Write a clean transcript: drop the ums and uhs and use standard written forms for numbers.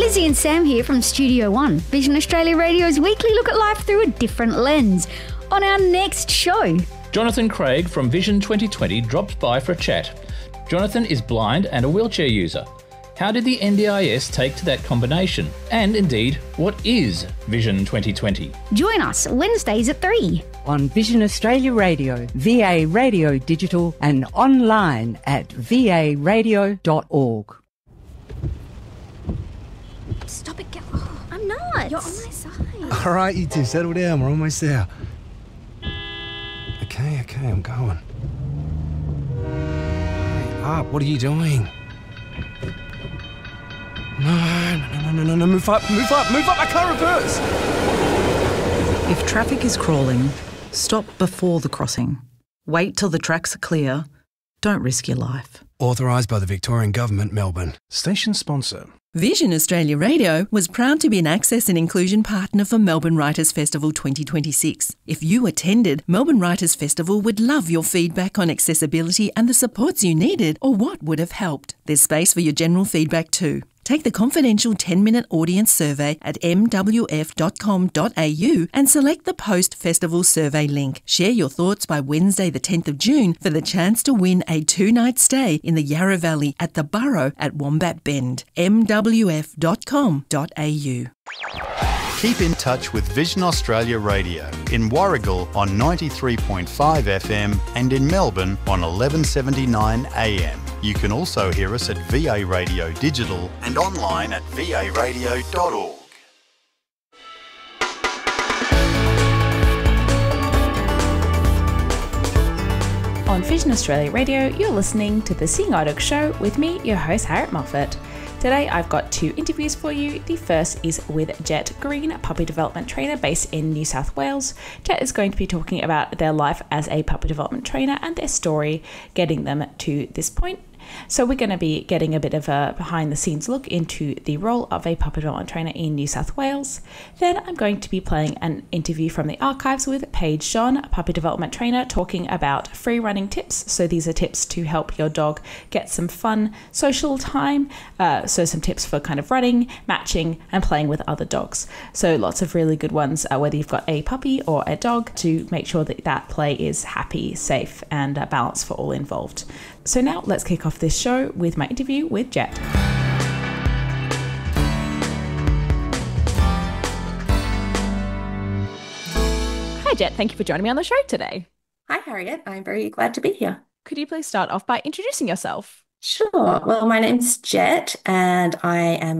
Lizzie and Sam here from Studio One, Vision Australia Radio's weekly look at life through a different lens. On our next show, Jonathan Craig from Vision 2020 dropped by for a chat. Jonathan is blind and a wheelchair user. How did the NDIS take to that combination? And indeed, what is Vision 2020? join us Wednesdays at 3. On Vision Australia Radio, VA Radio Digital and online at varadio.org. Stop it, I'm not. You're on my side. All right, you two, settle down. We're almost there. Okay, I'm going. Hurry up, what are you doing? No, move up, I can't reverse! If traffic is crawling, stop before the crossing. Wait till the tracks are clear. Don't risk your life. Authorised by the Victorian Government, Melbourne. Station sponsor. Vision Australia Radio was proud to be an Access and Inclusion partner for Melbourne Writers Festival 2026. If you attended, Melbourne Writers Festival would love your feedback on accessibility and the supports you needed or what would have helped. There's space for your general feedback too. Take the confidential 10-minute audience survey at mwf.com.au and select the post-festival survey link. Share your thoughts by Wednesday the 10th of June for the chance to win a 2-night stay in the Yarra Valley at the Burrow at Wombat Bend. mwf.com.au. Keep in touch with Vision Australia Radio in Warragul on 93.5 FM and in Melbourne on 1179 AM. You can also hear us at VA Radio Digital and online at varadio.org. On Vision Australia Radio, you're listening to The Seeing Eye Dog Show with me, your host, Harriet Moffat. Today I've got 2 interviews for you. The first is with Jet Green, a puppy development trainer based in New South Wales. Jet is going to be talking about their life as a puppy development trainer and their story getting them to this point. So we're going to be getting a bit of a behind the scenes look into the role of a puppy development trainer in New South Wales. Then I'm going to be playing an interview from the archives with Paige John, a puppy development trainer, talking about free running tips. So these are tips to help your dog get some fun social time. So some tips for kind of running, matching and playing with other dogs. So lots of really good ones, whether you've got a puppy or a dog, to make sure that that play is happy, safe and balanced for all involved. So now let's kick off this show with my interview with Jet. Hi Jet, thank you for joining me on the show today. Hi Harriet, I'm very glad to be here. Could you please start off by introducing yourself? Sure. Well, my name's Jet and I am